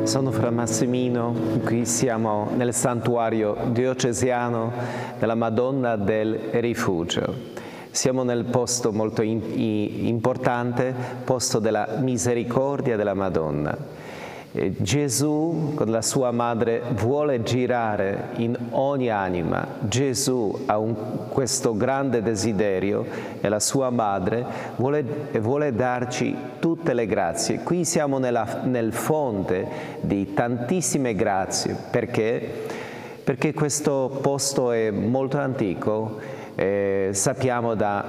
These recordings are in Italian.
Sono Fra Massimino, qui siamo nel santuario diocesano della Madonna del Rifugio. Siamo nel posto molto importante, posto della misericordia della Madonna. Gesù con la sua madre vuole girare in ogni anima. Gesù ha questo grande desiderio e la sua madre vuole darci tutte le grazie. Qui siamo nel fonte di tantissime grazie. Perché questo posto è molto antico. Sappiamo da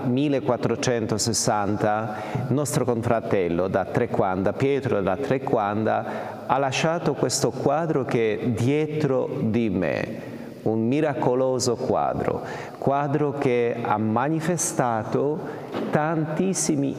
1460 il nostro confratello da Trequanda, Pietro da Trequanda, ha lasciato questo quadro che è dietro di me, un miracoloso quadro che ha manifestato tantissimi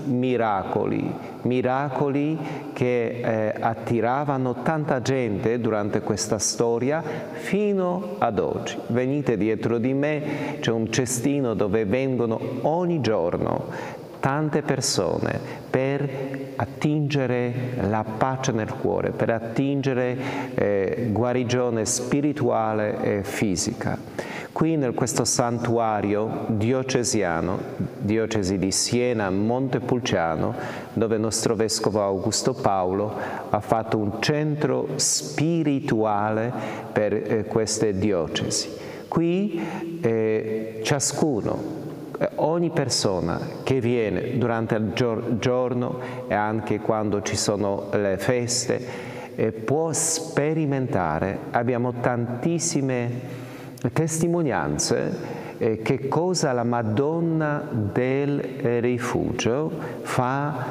miracoli che attiravano tanta gente durante questa storia fino ad oggi. Venite dietro di me, c'è un cestino dove vengono ogni giorno tante persone per attingere la pace nel cuore, per attingere guarigione spirituale e fisica. Qui in questo santuario diocesano, diocesi di Siena, Montepulciano, dove il nostro vescovo Augusto Paolo ha fatto un centro spirituale per queste diocesi. Qui ciascuno, ogni persona che viene durante il giorno e anche quando ci sono le feste può sperimentare, abbiamo tantissime testimonianze che cosa la Madonna del Rifugio fa,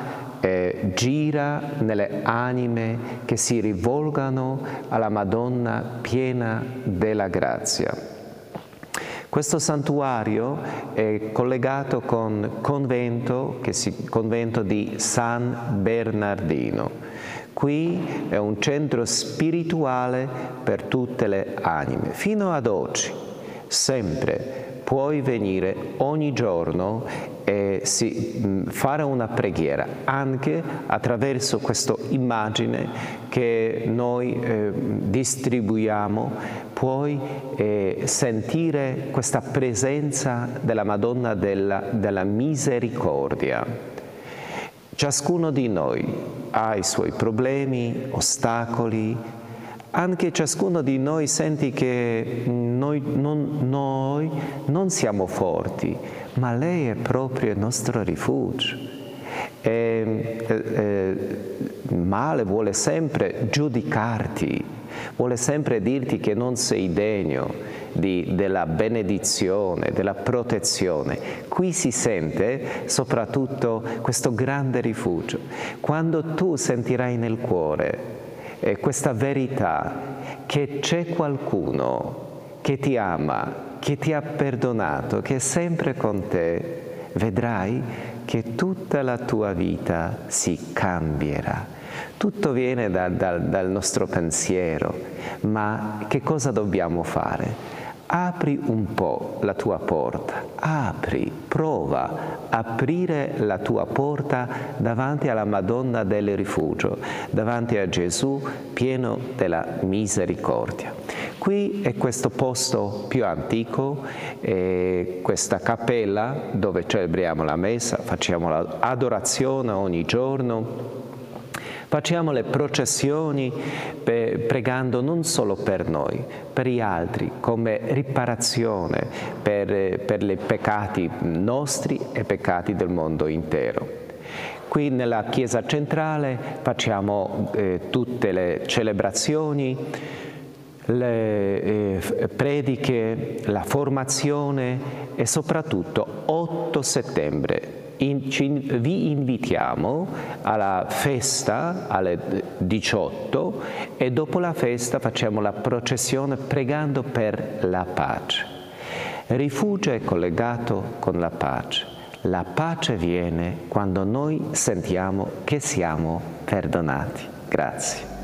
gira nelle anime che si rivolgano alla Madonna piena della grazia. Questo santuario è collegato con convento di San Bernardino. Qui è un centro spirituale per tutte le anime. Fino ad oggi, sempre puoi venire ogni giorno e fare una preghiera, anche attraverso questa immagine che noi distribuiamo. Puoi sentire questa presenza della Madonna della Misericordia. Ciascuno di noi ha i suoi problemi, ostacoli, anche ciascuno di noi senti che noi non siamo forti, ma lei è proprio il nostro rifugio. Il male vuole sempre giudicarti, vuole sempre dirti che non sei degno della benedizione, della protezione. Qui si sente soprattutto questo grande rifugio. Quando tu sentirai nel cuore questa verità che c'è qualcuno che ti ama, che ti ha perdonato, che è sempre con te, vedrai che tutta la tua vita si cambierà. Tutto viene dal nostro pensiero, ma che cosa dobbiamo fare? Apri un po' la tua porta, prova a aprire la tua porta davanti alla Madonna del Rifugio, davanti a Gesù pieno della misericordia. Qui è questo posto più antico, questa cappella dove celebriamo la messa, facciamo l'adorazione ogni giorno. Facciamo le processioni pregando non solo per noi, per gli altri, come riparazione per i peccati nostri e peccati del mondo intero. Qui nella chiesa centrale facciamo tutte le celebrazioni, le prediche, la formazione e soprattutto 8 settembre. Vi invitiamo alla festa alle 18 e dopo la festa facciamo la processione pregando per la pace. Il rifugio è collegato con la pace. La pace viene quando noi sentiamo che siamo perdonati. Grazie.